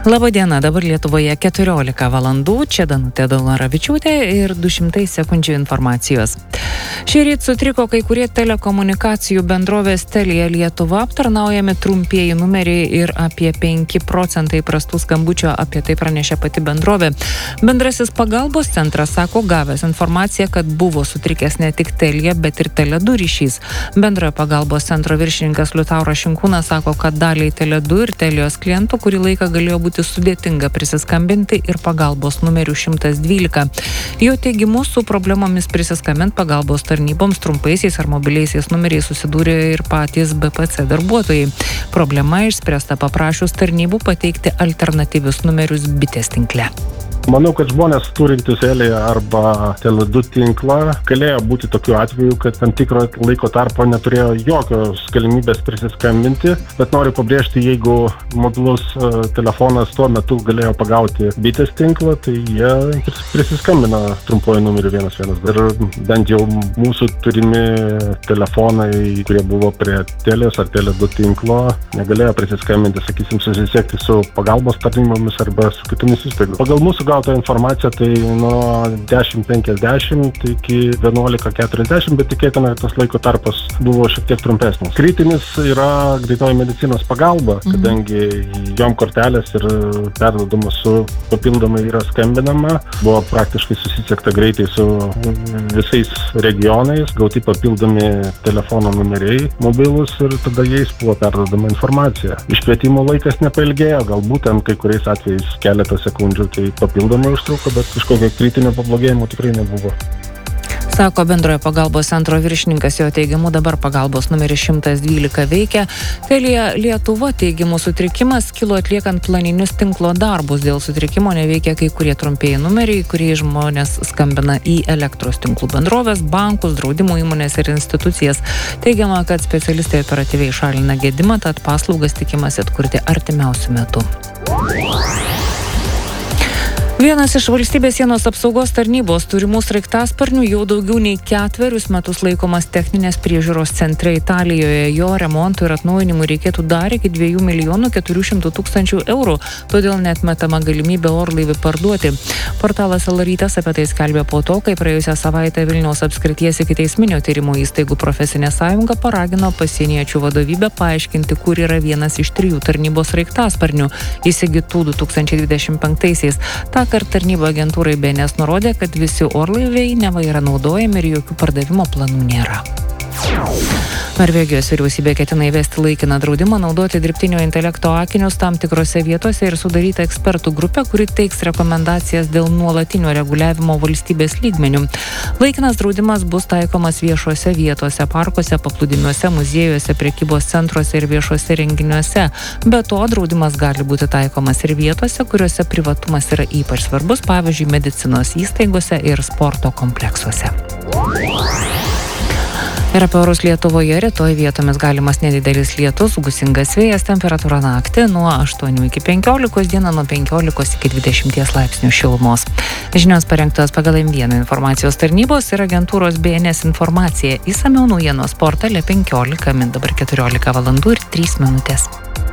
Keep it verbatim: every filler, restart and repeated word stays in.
Labadiena, dabar Lietuvoje keturiolika valandų, čia Danutė Dolaravičiūtė ir du šimtai sekundžių informacijos. Šįryt sutriko kai kurie telekomunikacijų bendrovės Telia Lietuva aptarnaujami trumpieji numeriai ir apie penki procentai prastų skambučio, apie tai pranešė pati bendrovė. Bendrasis pagalbos centras sako gavęs informaciją, kad buvo sutrikęs ne tik Telia, bet ir Tele du ryšys. Bendrojo pagalbos centro viršininkas Liutauras Šinkūnas sako, kad daliai Tele du ir Telios klientų kurį laiką galėjo būti sudėtinga prisiskambinti ir pagalbos numeriu šimtas dvylika. Jo teigimu, su problemomis prisiskambint pagalbos tarnyboms trumpaisiais ar mobiliaisiais numeriais susidūrė ir patys B P C darbuotojai. Problema išspręsta paprašius tarnybų pateikti alternatyvius numerius bitės tinkle. Manau, kad žmonės turintys Telia arba Tele du tinklą galėjo būti tokiu atveju, kad tam tikro laiko tarpo neturėjo jokios galimybės prisiskambinti, bet noriu pabrėžti, jeigu mobilus uh, telefonas tuo metu galėjo pagauti bitės tinklą, tai jie prisiskambina trumpuoju numeriu vienas vienas du. Ir bent jau mūsų turimi telefonai, kurie buvo prie Telios ar Tele du tinklo, negalėjo prisiskambinti, sakysim, susisiekti su pagalbos tarnybomis arba su kitomis įstaigomis. Pagal mūsų gautą informaciją tai nuo dešimt penkiasdešimt iki vienuolika keturiasdešimt, bet tikėtina, kad tas laiko tarpas buvo šiek tiek trumpesnis. Kritinis yra greitoji medicinos pagalba, kadangi jom kortelės ir perduodamas su papildomai yra skambinama. Buvo praktiškai susisiekta greitai su visais regionais, gauti papildomi telefono numeriai mobilus ir tada jais buvo perduodama informacija. Iškvietimo laikas nepailgėjo, galbūt ten kai kuriais atvejais keletą sekundžių tai papildomai užtruko, bet kažkokio kritinio pablogėjimo tikrai nebuvo. Sako bendrojo pagalbos centro viršininkas, jo teigimu dabar pagalbos numeris šimtas dvylika veikia. Telia Lietuva teigimu sutrikimas kilo atliekant planinius tinklo darbus. Dėl sutrikimo neveikia kai kurie trumpieji numeriai, kurie žmonės skambina į elektros tinklų bendrovės, bankus, draudimo įmonės ir institucijas. Teigiama, kad specialistai operatyviai šalina gedimą, tad paslaugas tikimasi atkurti artimiausiu metu. Vienas iš valstybės sienos apsaugos tarnybos turimų sraigtasparnių jau daugiau nei ketverius metus laikomas techninės priežiūros centre Italijoje. Jo remontui ir atnaujinimui reikėtų dar iki dviejų milijonų keturių šimtų tūkstančių eurų, todėl neatmetama galimybė orlaivį parduoti. Portalas L Rytas apie tai skelbė po to, kai praėjusią savaitę Vilniaus apskrities ikiteisminio tyrimo įstaigų profesinė sąjunga paragino pasieniečių vadovybę paaiškinti, kur yra vienas iš trijų tarnybos sraigtasparnių įsigytų du tūkstančiai dvidešimt penktaisiais. Ta kart tarnyba agentūrai B N S nurodė, kad visi orlaiviai neva yra naudojami ir jokių pardavimo planų nėra. Norvegijos vyriausybė ketina įvesti laikiną draudimą naudoti dirbtinio intelekto akinius tam tikrose vietose ir sudaryta ekspertų grupė, kuri teiks rekomendacijas dėl nuolatinio reguliavimo valstybės lygmenių. Laikinas draudimas bus taikomas viešuose vietose, parkuose, paplūdimiuose, muziejuose, prekybos centruose ir viešuose renginiuose. Be to, draudimas gali būti taikomas ir vietose, kuriuose privatumas yra ypač svarbus, pavyzdžiui, medicinos įstaigose ir sporto kompleksuose. Ir apie orus Lietuvoje rytoj vietomis galimas nedidelis lietus, gūsingas vėjas, temperatūra naktį nuo aštuonių iki penkiolikos, dieną nuo penkiolikos iki dvidešimties laipsnių šilumos. Žinios parengtos pagal M vieną informacijos tarnybos ir agentūros B N S informacija. Išsamiau naujienos portale penkiolika min dabar keturiolika valandų ir trys minutės.